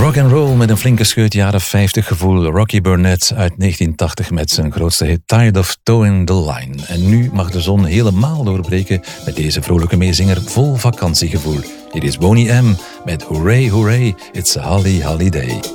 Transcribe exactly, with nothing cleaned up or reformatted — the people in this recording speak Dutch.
Rock and roll met een flinke scheut jaren vijftig gevoel. Rocky Burnett uit negentien tachtig met zijn grootste hit Tired of Towing the Line. En nu mag de zon helemaal doorbreken met deze vrolijke meezinger vol vakantiegevoel. Hier is Boney M met Hooray Hooray, It's a Holly Holiday.